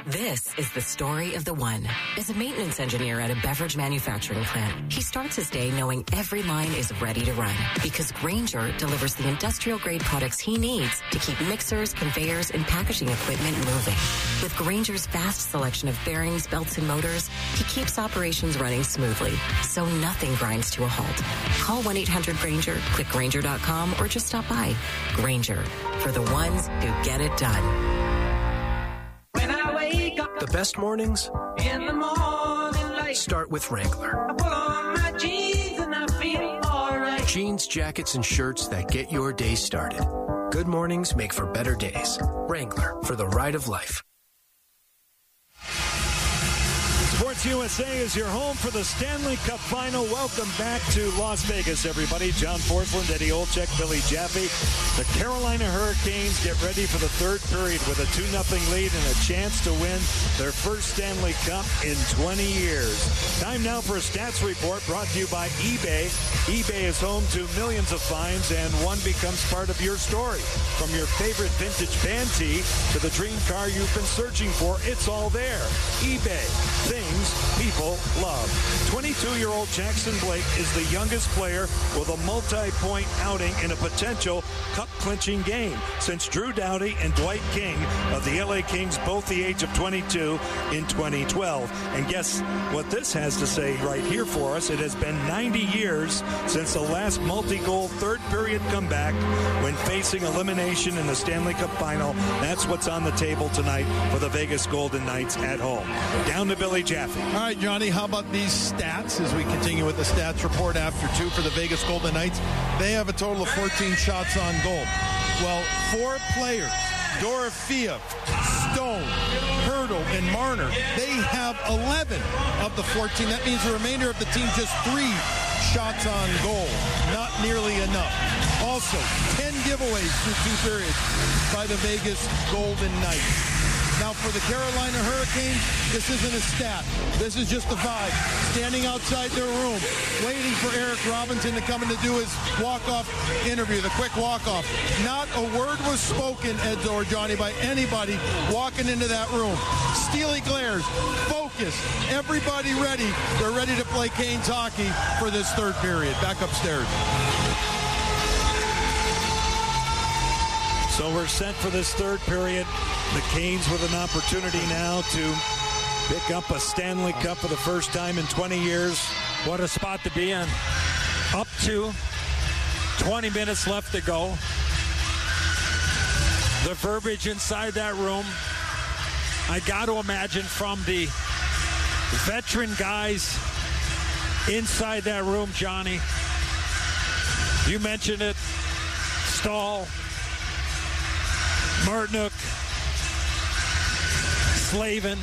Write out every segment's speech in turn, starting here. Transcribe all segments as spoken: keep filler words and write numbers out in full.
This is the story of the one. As a maintenance engineer at a beverage manufacturing plant, he starts his day knowing every line is ready to run because Grainger delivers the industrial-grade products he needs to keep mixers, conveyors, and packaging equipment moving. With Grainger's vast selection of bearings, belts, and motors, he keeps operations running smoothly, so nothing grinds to a halt. Call one eight hundred Grainger, click Grainger dot com, or just stop by. Grainger, for the ones who get it done. The best mornings in the morning light start with Wrangler. I put on my jeans and I feel all right. Jeans, jackets, and shirts that get your day started. Good mornings make for better days. Wrangler, for the ride of life. Sports U S A is your home for the Stanley Cup Final. Welcome back to Las Vegas, everybody. John Forslund, Eddie Olczyk, Billy Jaffe. The Carolina Hurricanes get ready for the third period with a two nothing lead and a chance to win their first Stanley Cup in twenty years. Time now for a stats report brought to you by eBay. eBay is home to millions of finds, and one becomes part of your story. From your favorite vintage band tee to the dream car you've been searching for, it's all there. eBay. Things people love. twenty-two-year-old Jackson Blake is the youngest player with a multi-point outing in a potential cup-clinching game since Drew Doughty and Dwight King of the L A Kings, both the age of twenty-two, in twenty twelve. And guess what this has to say right here for us? It has been ninety years since the last multi-goal third-period comeback when facing elimination in the Stanley Cup Final. That's what's on the table tonight for the Vegas Golden Knights at home. Down to Billy Jaffe. All right, Johnny, how about these stats as we continue with the stats report after two for the Vegas Golden Knights? They have a total of fourteen shots on goal. Well, four players, Dorofeev, Stone, Hurdle, and Marner, they have eleven of the fourteen. That means the remainder of the team just three shots on goal. Not nearly enough. Also, ten giveaways through two periods by the Vegas Golden Knights. Now, for the Carolina Hurricanes, this isn't a stat. This is just a vibe. Standing outside their room, waiting for Eric Robinson to come in to do his walk-off interview, the quick walk-off. Not a word was spoken, Ed or Johnny, by anybody walking into that room. Steely glares, focus, everybody ready. They're ready to play Canes hockey for this third period. Back upstairs. So we're set for this third period. The Canes with an opportunity now to pick up a Stanley Cup for the first time in twenty years. What a spot to be in. Up to twenty minutes left to go. The verbiage inside that room, I got to imagine from the veteran guys inside that room, Johnny. You mentioned it. Stahl, Martinook, Slavin.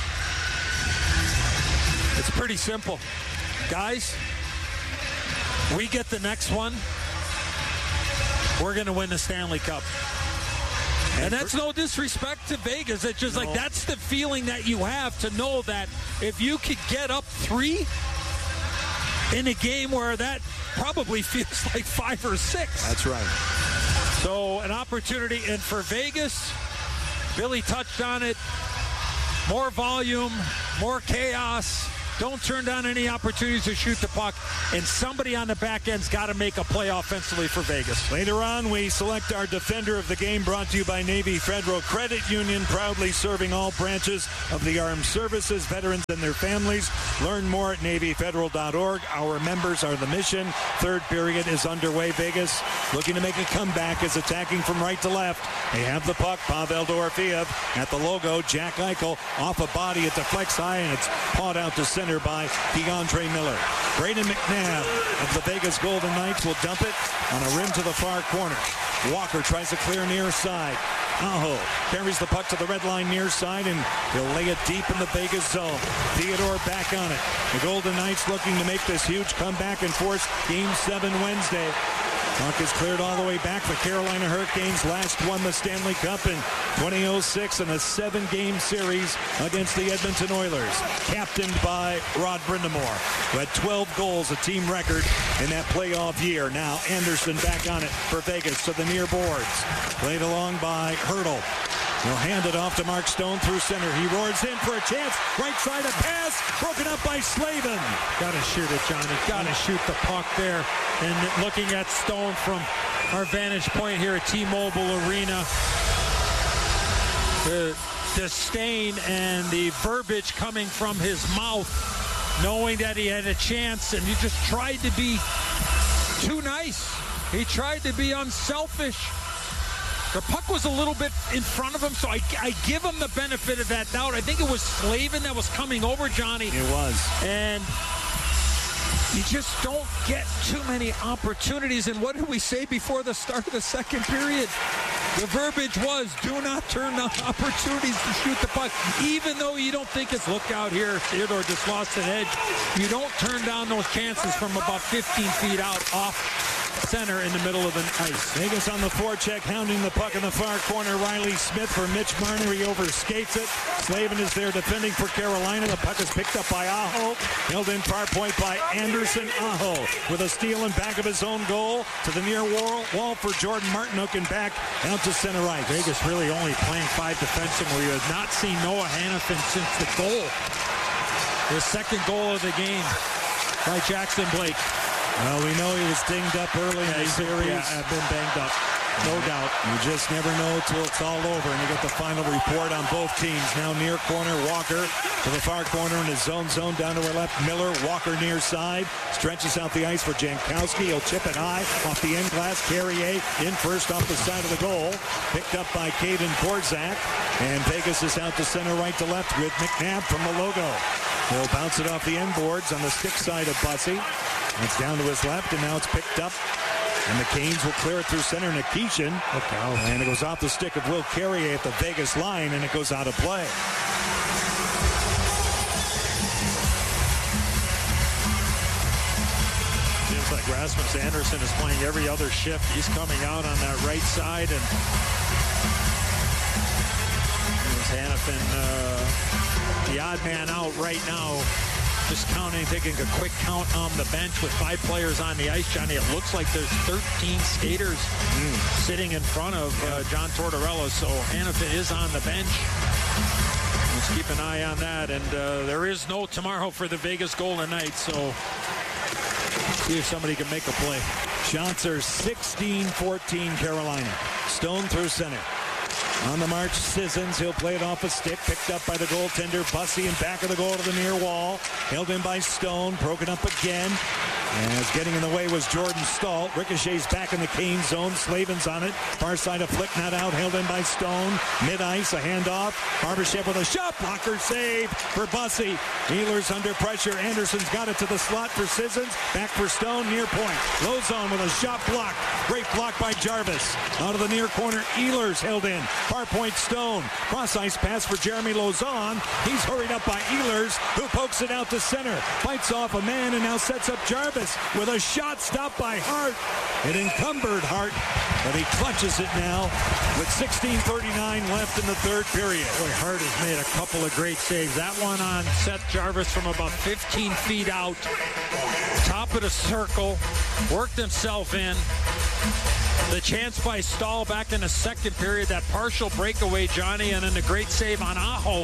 It's pretty simple. Guys, we get the next one, we're going to win the Stanley Cup. And that's no disrespect to Vegas. It's just no. like that's the feeling that you have to know that if you could get up three in a game where that probably feels like five or six. That's right. So an opportunity, and for Vegas, Billy touched on it, more volume, more chaos. Don't turn down any opportunities to shoot the puck, and somebody on the back end's got to make a play offensively for Vegas. Later on, we select our defender of the game, brought to you by Navy Federal Credit Union, proudly serving all branches of the armed services, veterans and their families. Learn more at Navy Federal dot org. Our members are the mission. Third period is underway. Vegas looking to make a comeback, is attacking from right to left. They have the puck. Pavel Dorofeev at the logo. Jack Eichel off a body. It deflects high, and it's pawed out to center by DeAndre Miller. Braden McNabb of the Vegas Golden Knights will dump it on a rim to the far corner. Walker tries to clear near side. Aho carries the puck to the red line near side, and he'll lay it deep in the Vegas zone. Theodore back on it. The Golden Knights looking to make this huge comeback and force Game seven Wednesday. Puck is cleared all the way back. The Carolina Hurricanes last won the Stanley Cup in twenty oh six in a seven-game series against the Edmonton Oilers, captained by Rod Brind'Amour, who had twelve goals, a team record in that playoff year. Now Anderson back on it for Vegas to the near boards. Played along by Hurdle. He'll hand it off to Mark Stone through center. He roars in for a chance. Right side of pass. Broken up by Slavin. Got to shoot it, Johnny. Got to shoot the puck there. And looking at Stone from our vantage point here at T-Mobile Arena, the disdain and the verbiage coming from his mouth, knowing that he had a chance, and he just tried to be too nice. He tried to be unselfish. The puck was a little bit in front of him, so I, I give him the benefit of that doubt. I think it was Slavin that was coming over, Johnny. It was. And you just don't get too many opportunities. And what did we say before the start of the second period? The verbiage was, do not turn down opportunities to shoot the puck. Even though you don't think it's, look out here, Theodore just lost an edge. You don't turn down those chances from about fifteen feet out off center in the middle of the ice. Vegas on the forecheck, hounding the puck in the far corner. Riley Smith for Mitch Marner. He overskates it. Slavin is there defending for Carolina. The puck is picked up by Aho. Held in far point by Anderson. Aho with a steal in back of his own goal to the near wall, wall for Jordan Martinook and back out to center right. Vegas really only playing five defensemen where you have not seen Noah Hannafin since the goal. The second goal of the game by Jackson Blake. Well, we know he was dinged up early in the series. Yeah, I've been banged up. No doubt. You just never know till it's all over. And you get the final report on both teams. Now near corner, Walker to the far corner in his zone zone down to our left. Miller, Walker near side. Stretches out the ice for Jankowski. He'll chip it high off the end glass. Carrier in first off the side of the goal. Picked up by Caden Korzak. And Vegas is out to center right to left with McNabb from the logo. He'll bounce it off the end boards on the stick side of Bussey. It's down to his left, and now it's picked up. And the Canes will clear it through center. Nikishin. And it goes off the stick of Will Carrier at the Vegas line, and it goes out of play. Seems like Rasmus Anderson is playing every other shift. He's coming out on that right side, and there's Hannafin, uh, the odd man out right now. Just counting, taking a quick count on the bench with five players on the ice, Johnny. It looks like there's thirteen skaters mm. sitting in front of uh, John Tortorella, so Hannafin is on the bench. Let's keep an eye on that, and uh, there is no tomorrow for the Vegas Golden Knights, so see if somebody can make a play. Shots are sixteen fourteen Carolina. Stone through center. On the march, Sissons. He'll play it off a stick. Picked up by the goaltender. Bussey in back of the goal to the near wall. Held in by Stone. Broken up again. As getting in the way was Jordan Stahl. Ricochet's back in the Kane zone. Slavin's on it. Far side of flick, not out. Held in by Stone. Mid-ice, a handoff. Barbashev with a shot blocker save for Bussey. Ehlers under pressure. Anderson's got it to the slot for Sissons. Back for Stone, near point. Lozon with a shot block. Great block by Jarvis. Out of the near corner, Ehlers held in. Far point Stone. Cross ice pass for Jeremy Lozon. He's hurried up by Ehlers, who pokes it out to center. Fights off a man and now sets up Jarvis with a shot stopped by Hart. It encumbered Hart, but he clutches it now with sixteen thirty-nine left in the third period. Boy, Hart has made a couple of great saves. That one on Seth Jarvis from about fifteen feet out. Top of the circle. Worked himself in. The chance by Stahl back in the second period, that partial breakaway, Johnny, and then the great save on Aho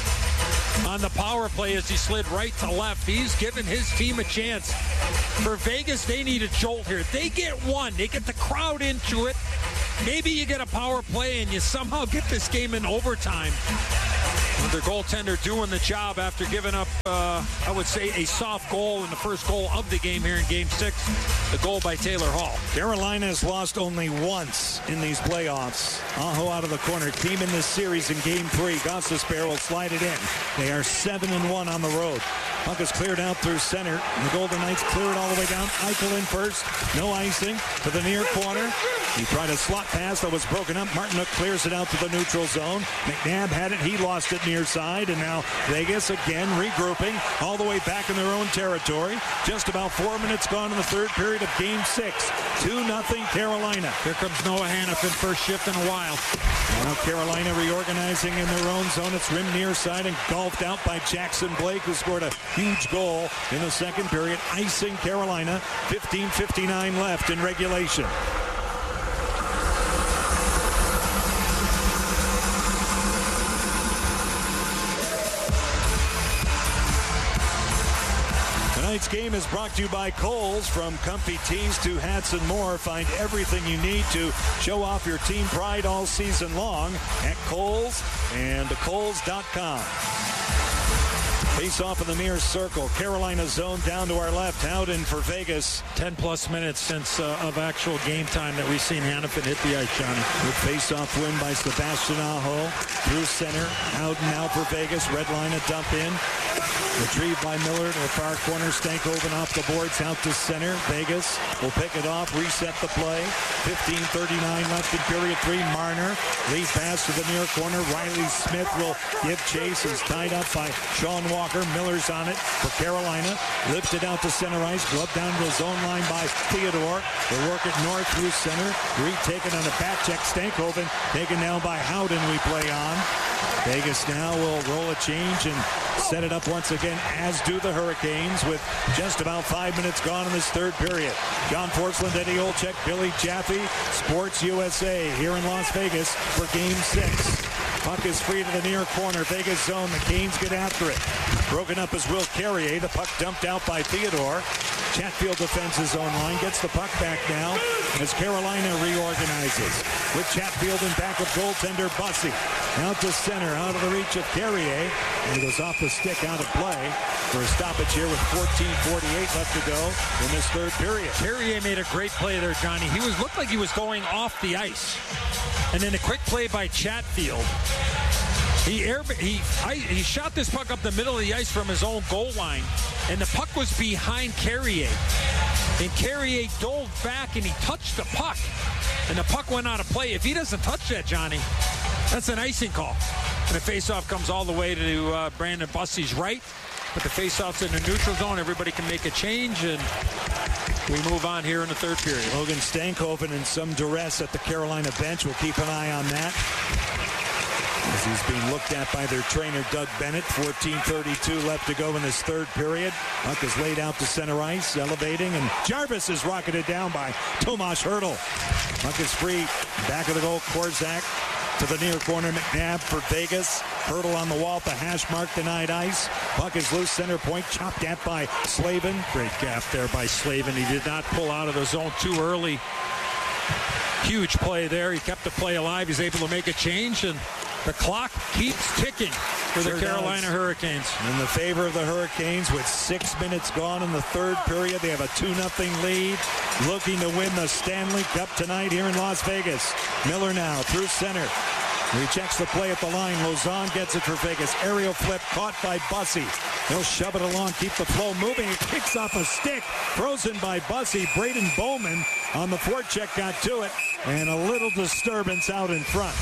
on the power play as he slid right to left. He's given his team a chance. For Vegas, they need a jolt here. They get one. They get the crowd into it. Maybe you get a power play and you somehow get this game in overtime. With their goaltender doing the job after giving up, uh, I would say, a soft goal in the first goal of the game here in Game six, the goal by Taylor Hall. Carolina has lost only once in these playoffs. Aho out of the corner. Team in this series in Game three. Gostisbehere will slide it in. They are seven and one on the road. Puck is cleared out through center. And the Golden Knights clear it all the way down. Eichel in first. No icing to the near corner. He tried a slot pass that was broken up. Martinook clears it out to the neutral zone. McNabb had it. He lost it near side. And now Vegas again regrouping all the way back in their own territory. Just about four minutes gone in the third period of Game six. two nothing Carolina. Here comes Noah Hannafin, first shift in a while. Now Carolina reorganizing in their own zone. It's rim near side and golfed out by Jackson Blake, who scored a huge goal in the second period, icing Carolina. fifteen fifty-nine left in regulation. Tonight's game is brought to you by Kohl's. From comfy tees to hats and more, find everything you need to show off your team pride all season long at Kohl's and Kohl's dot com. Face off in the near circle. Carolina zone down to our left. Howden for Vegas. Ten plus minutes since uh, of actual game time that we've seen Hannafin hit the ice, Johnny. Good face-off win by Sebastian Aho. Through center. Howden now for Vegas. Red line a dump in. Retrieved by Miller to the far corner. Stankoven off the boards out to center. Vegas will pick it off. Reset the play. fifteen thirty-nine left in period three. Marner. Lead pass to the near corner. Riley Smith will give chase. He's tied up by Sean Walker. Miller's on it for Carolina. Lifted out to center ice. Glove down to the zone line by Theodore. They work it north through center. Retaken on a back check. Stankoven taken down by Howden. We play on. Vegas now will roll a change and set it up once again, as do the Hurricanes, with just about five minutes gone in this third period. John Forslund, Eddie Olczyk, Billy Jaffe, Sports U S A here in Las Vegas for Game six. Puck is free to the near corner. Vegas zone. The Canes get after it. Broken up is Will Carrier. The puck dumped out by Theodore. Chatfield defends his own line. Gets the puck back now as Carolina reorganizes. With Chatfield in back of goaltender Bussy. Out to center. Out of the reach of Carrier. And he goes off the stick out of play for a stoppage here with fourteen forty-eight left to go in this third period. Carrier made a great play there, Johnny. He was looked like he was going off the ice. And then a quick play by Chatfield. He air, he I, he shot this puck up the middle of the ice from his own goal line, and the puck was behind Carrier. And Carrier dove back and he touched the puck, and the puck went out of play. If he doesn't touch that, Johnny, that's an icing call. And the faceoff comes all the way to uh, Brandon Bussy's right. But the faceoff's in the neutral zone. Everybody can make a change, and we move on here in the third period. Logan Stankoven in some duress at the Carolina bench. We'll keep an eye on that, as he's being looked at by their trainer, Doug Bennett. fourteen thirty-two left to go in this third period. Puck is laid out to center ice, elevating, and Jarvis is rocketed down by Tomas Hertl. Puck is free. Back of the goal, Korczak. To the near corner, McNabb for Vegas. Hertl on the wall at the hash mark, denied ice. Puck is loose, center point, chopped at by Slavin. Great gap there by Slavin. He did not pull out of the zone too early. Huge play there. He kept the play alive. He's able to make a change, and the clock keeps ticking for the Sure Carolina does. Hurricanes. In the favor of the Hurricanes with six minutes gone in the third period. They have a two nothing lead, looking to win the Stanley Cup tonight here in Las Vegas. Miller now through center. He checks the play at the line. Lauzon gets it for Vegas. Aerial flip caught by Bussy. He'll shove it along, keep the flow moving. It kicks off a stick. Frozen by Bussy. Braden Bowman on the forecheck got to it. And a little disturbance out in front.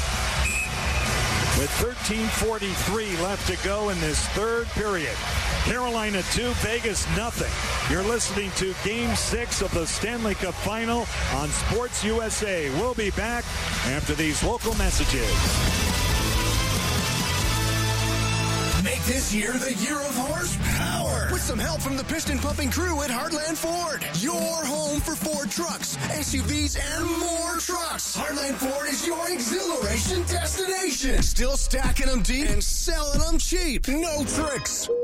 With thirteen forty-three left to go in this third period. Carolina two, Vegas nothing. You're listening to Game six of the Stanley Cup Final on Sports U S A. We'll be back after these local messages. Make this year the year of horsepower with some help from the piston pumping crew at Heartland Ford. Your home for Ford trucks, S U Vs, and more trucks. Heartland Ford is your exhilaration destination. Still stacking them deep and selling them cheap. No tricks.